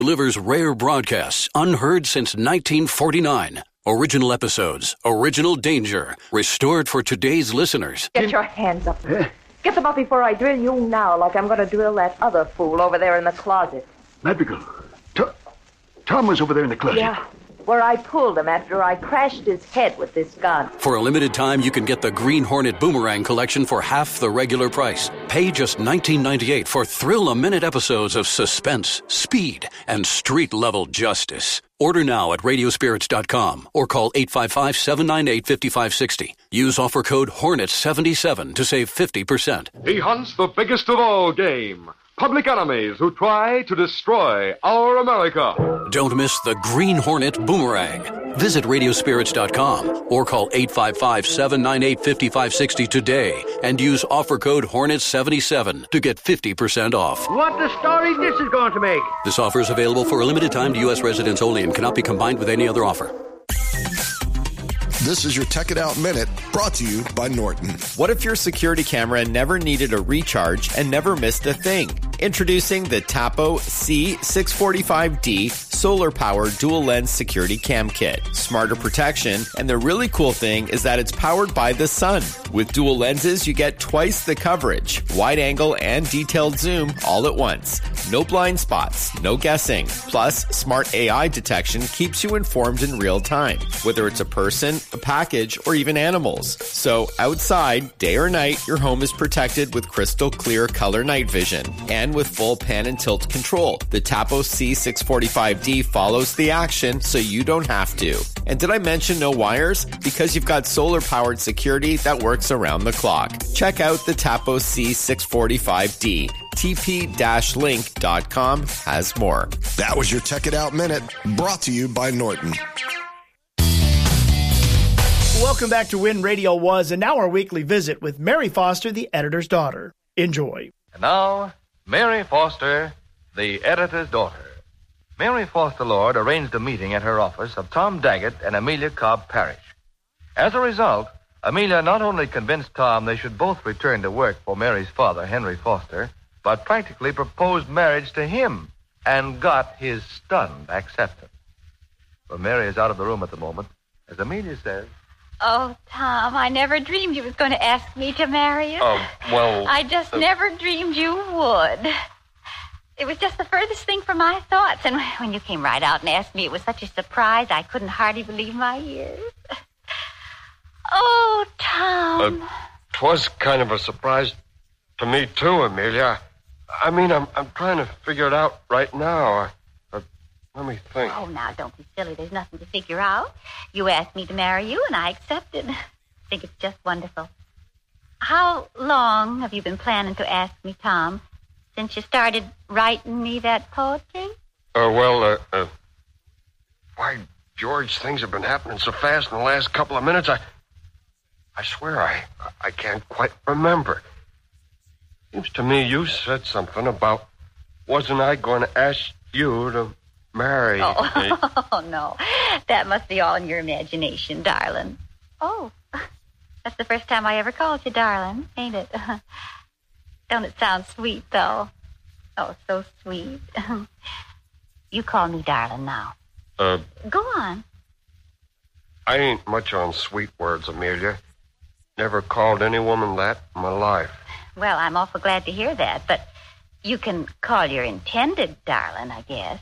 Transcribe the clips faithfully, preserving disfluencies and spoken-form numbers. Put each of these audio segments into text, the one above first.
delivers rare broadcasts unheard since nineteen forty-nine. Original episodes, original danger, restored for today's listeners. Get your hands up. Get them up before I drill you now, like I'm going to drill that other fool over there in the closet. Madrigal, Tom, Tom was over there in the closet. Yeah, where I pulled him after I crashed his head with this gun. For a limited time, you can get the Green Hornet Boomerang collection for half the regular price. Pay just nineteen ninety-eight for thrill-a-minute episodes of suspense, speed, and street-level justice. Order now at radio spirits dot com or call eight five five, seven nine eight, five five six zero. Use offer code Hornet seventy-seven to save fifty percent. He hunts the biggest of all game, public enemies who try to destroy our America. Don't miss the Green Hornet Boomerang. Visit radio spirits dot com or call eight five five, seven nine eight, five five six zero today and use offer code Hornet seventy-seven to get fifty percent off. What the story this is going to make. This offer is available for a limited time to U S residents only and cannot be combined with any other offer. This is your Tech It Out Minute, brought to you by Norton. What if your security camera never needed a recharge and never missed a thing? Introducing the Tapo C six forty-five D solar-powered dual-lens security cam kit. Smarter protection, and the really cool thing is that it's powered by the sun. With dual lenses, you get twice the coverage, wide angle and detailed zoom all at once. No blind spots, no guessing. Plus, smart A I detection keeps you informed in real time, whether it's a person, a package, or even animals. So outside, day or night, your home is protected with crystal clear color night vision. And with full pan and tilt control, the Tapo C six forty-five D follows the action so you don't have to. And did I mention no wires? Because you've got solar-powered security that works around the clock. Check out the Tapo C six forty-five D. T P link dot com has more. That was your Tech It Out Minute, brought to you by Norton. Welcome back to When Radio Was, and now our weekly visit with Mary Foster, the editor's daughter. Enjoy. And now, Mary Foster, the editor's daughter. Mary Foster Lord arranged a meeting at her office of Tom Daggett and Amelia Cobb Parrish. As a result, Amelia not only convinced Tom they should both return to work for Mary's father, Henry Foster, but practically proposed marriage to him and got his stunned acceptance. But Mary is out of the room at the moment. As Amelia says... Oh, Tom, I never dreamed you was going to ask me to marry you. Oh, well... I just uh, never dreamed you would. It was just the furthest thing from my thoughts. And when you came right out and asked me, it was such a surprise, I couldn't hardly believe my ears. Oh, Tom. Uh, 'twas kind of a surprise to me, too, Amelia. I mean, I'm I'm trying to figure it out right now. Uh, let me think. Oh, now, don't be silly. There's nothing to figure out. You asked me to marry you, and I accepted. I think it's just wonderful. How long have you been planning to ask me, Tom? Since you started writing me that poetry? Uh, well, uh, uh, why, George, things have been happening so fast in the last couple of minutes, I, I swear I, I can't quite remember. Seems to me you said something about, wasn't I going to ask you to marry oh. me? Oh, no. That must be all in your imagination, darling. Oh, that's the first time I ever called you darling, ain't it? Don't it sound sweet, though? Oh, so sweet. You call me darling now. Uh, Go on. I ain't much on sweet words, Amelia. Never called any woman that in my life. Well, I'm awful glad to hear that, but you can call your intended darling, I guess.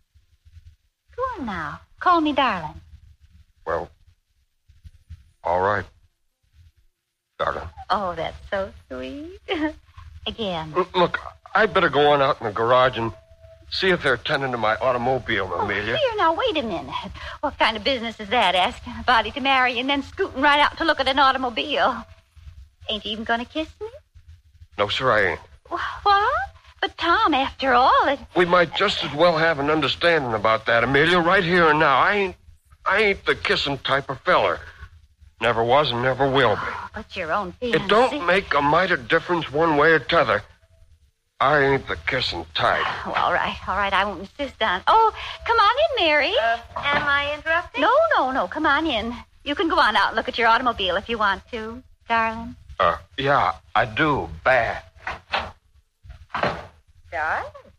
Go on now. Call me darling. Well, all right, darling. Oh, that's so sweet. Again. Look, I'd better go on out in the garage and see if they're tending to my automobile, Oh, Amelia. here, now, wait a minute. What kind of business is that, asking a body to marry and then scooting right out to look at an automobile? Ain't you even going to kiss me? No, sir, I ain't. Wh- What? But, Tom, after all, it... We might just as well have an understanding about that, Amelia, right here and now. I ain't, I ain't the kissing type of feller. Never was and never will be. Oh, but your own feelings... It don't make a mite of difference one way or t'other. I ain't the kissing type. Oh, all right, all right, I won't insist on... Oh, come on in, Mary. Uh, am I interrupting? No, no, no, come on in. You can go on out and look at your automobile if you want to, darling. Uh, yeah, I do, bad. Darling,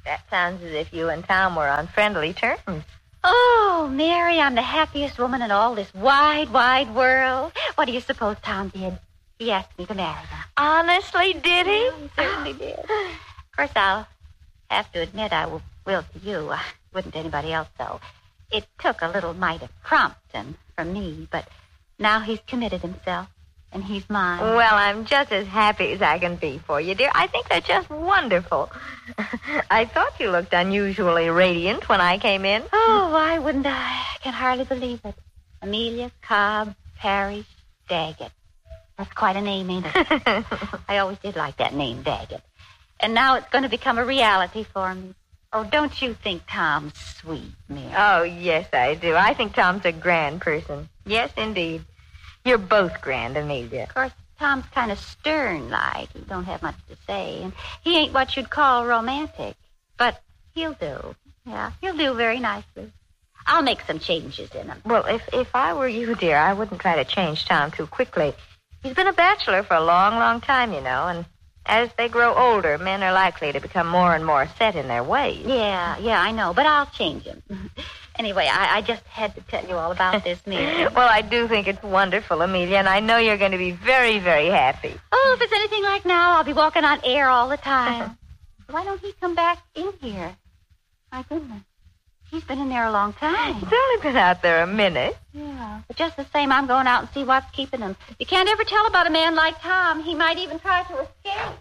That sounds as if you and Tom were on friendly terms. Oh, Mary, I'm the happiest woman in all this wide, wide world. What do you suppose Tom did? He asked me to marry him. Honestly, did he? Yeah, he certainly did. Of course, I'll have to admit I will, will to you. I wouldn't to anybody else, though. It took a little mite of prompting from me, but now he's committed himself, and he's mine. Well, I'm just as happy as I can be for you, dear. I think they're just wonderful. I thought you looked unusually radiant when I came in. Oh, why wouldn't I? I can hardly believe it. Amelia Cobb Parrish Daggett. That's quite a name, ain't it? I always did like that name, Daggett. And now it's going to become a reality for me. Oh, don't you think Tom's sweet, Mary? Oh, yes, I do. I think Tom's a grand person. Yes, indeed. You're both grand, Amelia. Of course, Tom's kind of stern-like. He don't have much to say. And he ain't what you'd call romantic. But he'll do. Yeah, he'll do very nicely. I'll make some changes in him. Well, if, if I were you, dear, I wouldn't try to change Tom too quickly. He's been a bachelor for a long, long time, you know, and as they grow older, men are likely to become more and more set in their ways. Yeah, yeah, I know, but I'll change him. Anyway, I, I just had to tell you all about this, Mary. Well, I do think it's wonderful, Amelia, and I know you're going to be very, very happy. Oh, if it's anything like now, I'll be walking on air all the time. Why don't he come back in here? My goodness. He's been in there a long time. He's only been out there a minute. Yeah, but just the same, I'm going out and see what's keeping him. You can't ever tell about a man like Tom. He might even try to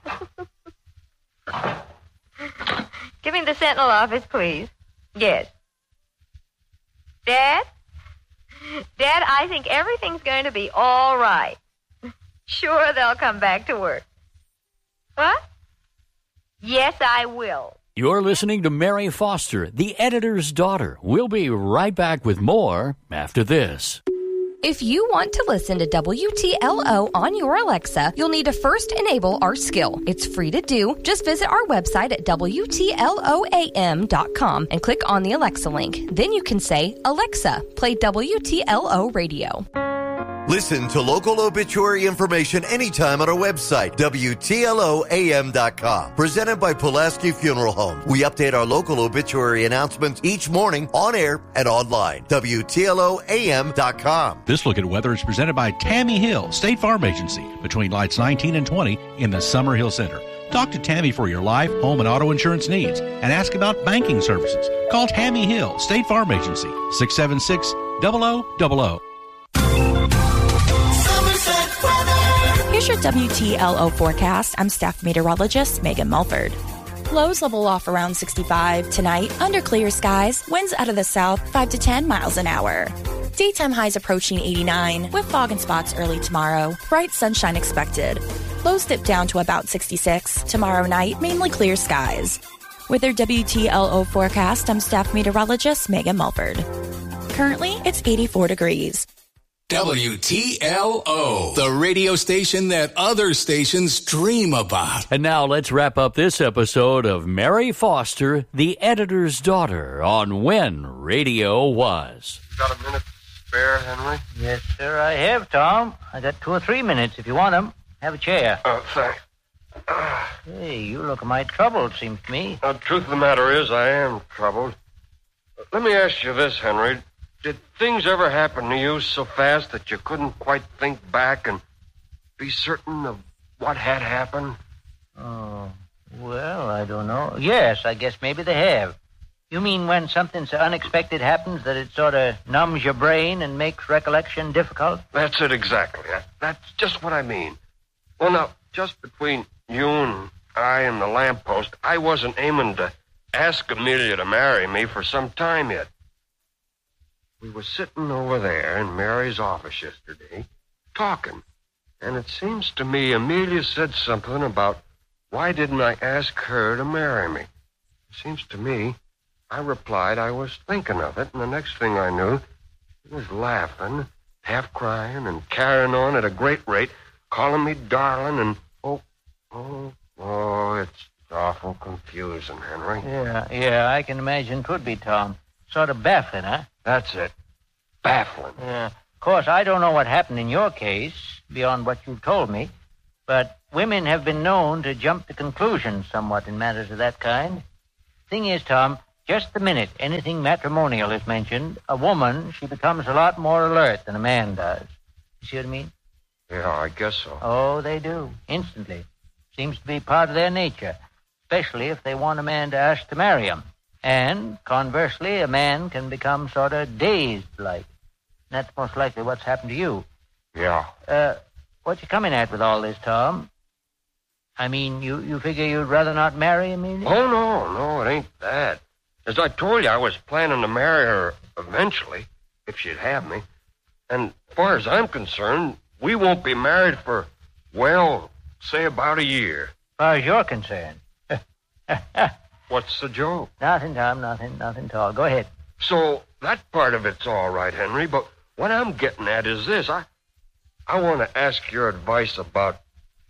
escape. Give me the Sentinel office, please. Yes. Dad? Dad, I think everything's going to be all right. Sure, they'll come back to work. What? Yes, I will. You're listening to Mary Foster, the editor's daughter. We'll be right back with more after this. If you want to listen to W T L O on your Alexa, you'll need to first enable our skill. It's free to do. Just visit our website at W T L O A M dot com and click on the Alexa link. Then you can say, Alexa, play W T L O radio. Listen to local obituary information anytime on our website, W T L O A M dot com. Presented by Pulaski Funeral Home. We update our local obituary announcements each morning on air and online. W T L O A M dot com. This look at weather is presented by Tammy Hill, State Farm Agency, between lights nineteen and twenty in the Summer Hill Center. Talk to Tammy for your life, home, and auto insurance needs and ask about banking services. Call Tammy Hill, State Farm Agency, six seven six, zero zero zero zero. Here's your W T L O forecast. I'm staff meteorologist Megan Mulford. Lows level off around sixty-five. Tonight, under clear skies, winds out of the south five to ten miles an hour. Daytime highs approaching eighty-nine, with fog and spots early tomorrow. Bright sunshine expected. Lows dip down to about sixty-six. Tomorrow night, mainly clear skies. With your W T L O forecast, I'm staff meteorologist Megan Mulford. Currently, it's eighty-four degrees. W T L O, the radio station that other stations dream about. And now let's wrap up this episode of Mary Foster, the editor's daughter, on When Radio Was. Got a minute spare, Henry? Yes, sir, I have, Tom. I got two or three minutes if you want them. Have a chair. Oh, thanks. Hey, you look mighty troubled, seems to me. The truth of the matter is, I am troubled. Let me ask you this, Henry. Did things ever happen to you so fast that you couldn't quite think back and be certain of what had happened? Oh, well, I don't know. Yes, I guess maybe they have. You mean when something so unexpected happens that it sort of numbs your brain and makes recollection difficult? That's it exactly. That's just what I mean. Well, now, just between you and I and the lamppost, I wasn't aiming to ask Amelia to marry me for some time yet. We were sitting over there in Mary's office yesterday, talking, and it seems to me Amelia said something about why didn't I ask her to marry me. It seems to me I replied I was thinking of it, and the next thing I knew, she was laughing, half crying, and carrying on at a great rate, calling me darling, and oh, oh, oh, it's awful confusing, Henry. Yeah, yeah, I can imagine it would be, Tom. Sort of baffling, huh? That's it. Baffling. Yeah. Of course, I don't know what happened in your case, beyond what you told me, but women have been known to jump to conclusions somewhat in matters of that kind. Thing is, Tom, just the minute anything matrimonial is mentioned, a woman, she becomes a lot more alert than a man does. You see what I mean? Yeah, I guess so. Oh, they do. Instantly. Seems to be part of their nature, especially if they want a man to ask to marry them. And, conversely, a man can become sort of dazed-like. That's most likely what's happened to you. Yeah. Uh, what you coming at with all this, Tom? I mean, you, you figure you'd rather not marry Amelia? Oh, no, no, it ain't that. As I told you, I was planning to marry her eventually, if she'd have me. And as far as I'm concerned, we won't be married for, well, say about a year. As far as you're concerned. What's the joke? Nothing, Tom, nothing, nothing at all. Go ahead. So, that part of it's all right, Henry, but what I'm getting at is this. I, I want to ask your advice about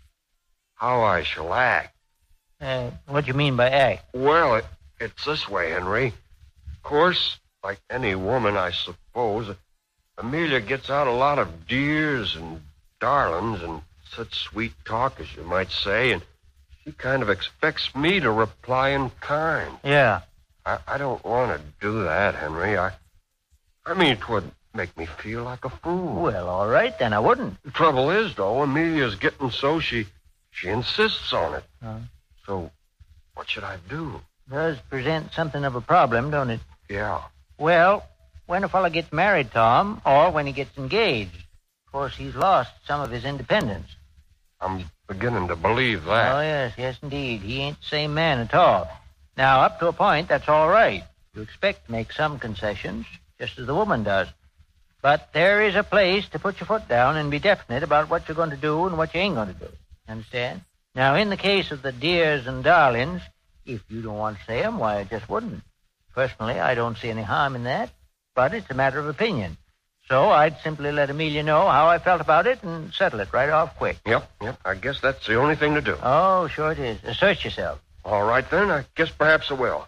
how I shall act. Uh, what do you mean by act? Well, it, it's this way, Henry. Of course, like any woman, I suppose, Amelia gets out a lot of dears and darlings and such sweet talk, as you might say, and she kind of expects me to reply in kind. Yeah. I, I don't want to do that, Henry. I, I mean, it would make me feel like a fool. Well, all right, then I wouldn't. The trouble is, though, Amelia's getting so she... She insists on it. Huh? So, what should I do? Does present something of a problem, don't it? Yeah. Well, when a fellow gets married, Tom, or when he gets engaged, of course, he's lost some of his independence. I'm beginning to believe that. Oh, yes, yes, indeed. He ain't the same man at all. Now, up to a point, that's all right. You expect to make some concessions, just as the woman does. But there is a place to put your foot down and be definite about what you're going to do and what you ain't going to do. Understand? Now, in the case of the dears and darlings, if you don't want to say them, why, I just wouldn't. Personally, I don't see any harm in that, but it's a matter of opinion. So I'd simply let Amelia know how I felt about it and settle it right off quick. Yep, yep. I guess that's the only thing to do. Oh, sure it is. Assert yourself. All right, then. I guess perhaps I will.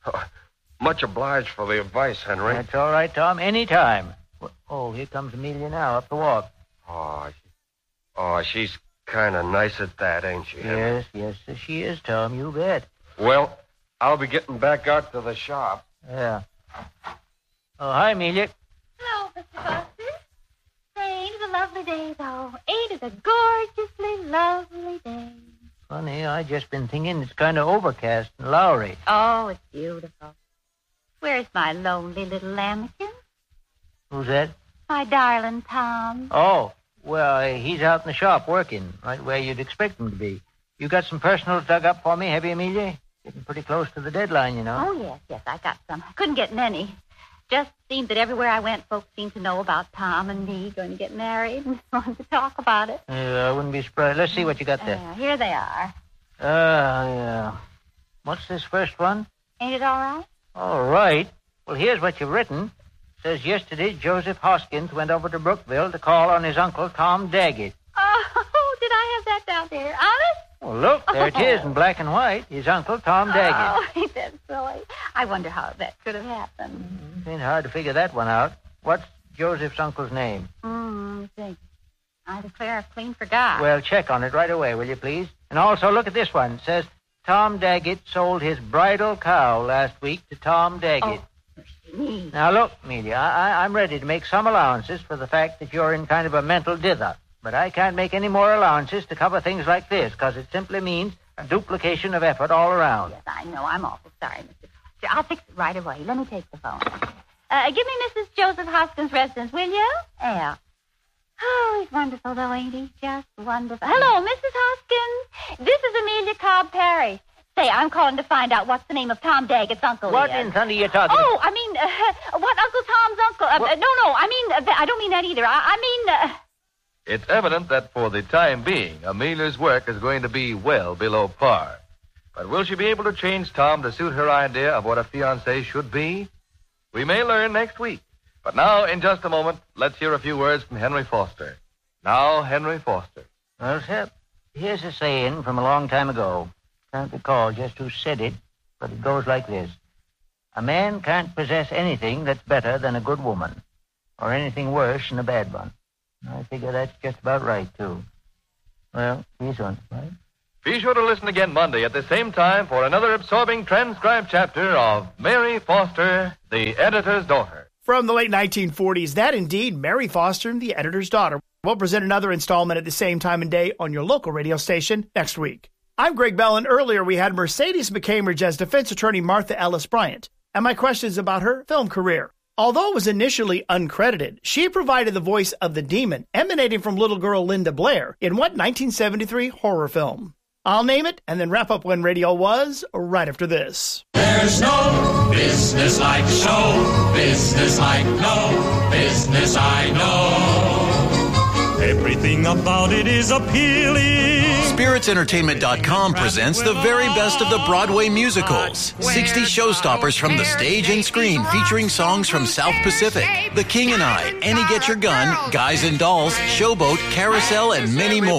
Much obliged for the advice, Henry. That's all right, Tom. Any time. Oh, here comes Amelia now, up the walk. Oh, she, oh she's kind of nice at that, ain't she, Henry? Yes, yes, she is, Tom. You bet. Well, I'll be getting back out to the shop. Yeah. Oh, hi, Amelia. Hello, Mister Foster. Say, ain't it a lovely day, though? Ain't it a gorgeously lovely day? Funny, I just been thinking it's kind of overcast and lowery. Oh, it's beautiful. Where's my lonely little lambikin? Who's that? My darling Tom. Oh, well, he's out in the shop working, right where you'd expect him to be. You got some personals dug up for me, have you, Amelia? Getting pretty close to the deadline, you know. Oh, yes, yes, I got some. I couldn't get many. Just seemed that everywhere I went, folks seemed to know about Tom and me going to get married and wanted to talk about it. Yeah, I wouldn't be surprised. Let's see what you got there. Uh, here they are. Ah, uh, yeah. What's this first one? Ain't it all right? All right. Well, here's what you've written. It says yesterday Joseph Hoskins went over to Brookville to call on his uncle, Tom Daggett. Oh, did I have that down there? Honest? Well, look, there it is in black and white. His uncle, Tom Daggett. Oh, ain't that silly? I wonder how that could have happened. It ain't hard to figure that one out. What's Joseph's uncle's name? Hmm, think. I declare I've clean forgot. Well, check on it right away, will you, please? And also look at this one. It says, Tom Daggett sold his bridal cow last week to Tom Daggett. Oh, me. Now, look, Amelia, I, I, I'm ready to make some allowances for the fact that you're in kind of a mental dither. But I can't make any more allowances to cover things like this, because it simply means a duplication of effort all around. Yes, I know. I'm awful sorry, Mister Foster. I'll fix it right away. Let me take the phone. Uh, give me Missus Joseph Hoskins' residence, will you? Yeah. Oh, he's wonderful, though, ain't he? Just wonderful. Hello, Missus Hoskins. This is Amelia Cobb Parrish. Say, I'm calling to find out what's the name of Tom Daggett's uncle. What is. in thunder are you talking Oh, I mean, uh, what Uncle Tom's uncle? Uh, uh, no, no, I mean, uh, I don't mean that either. I, I mean... Uh, It's evident that for the time being, Amelia's work is going to be well below par. But will she be able to change Tom to suit her idea of what a fiancé should be? We may learn next week. But now, in just a moment, let's hear a few words from Henry Foster. Now, Henry Foster. Well, sir, here's a saying from a long time ago. Can't recall just who said it, but it goes like this. A man can't possess anything that's better than a good woman, or anything worse than a bad one. I figure that's just about right, too. Well, these ones, right? Be sure to listen again Monday at the same time for another absorbing transcribed chapter of Mary Foster, the Editor's Daughter. From the late nineteen forties, that indeed, Mary Foster, the Editor's Daughter. We'll present another installment at the same time and day on your local radio station next week. I'm Greg Bell, and earlier we had Mercedes McCambridge as defense attorney Martha Ellis Bryant, and my questions about her film career. Although it was initially uncredited, she provided the voice of the demon emanating from little girl Linda Blair in what nineteen seventy-three horror film? I'll name it and then wrap up When Radio Was right after this. There's no business like show business like no business I know. Everything about it is appealing. Spirits Entertainment dot com presents the very best of the Broadway musicals. sixty showstoppers from the stage and screen featuring songs from South Pacific, The King and I, Annie Get Your Gun, Guys and Dolls, Showboat, Carousel, and many more.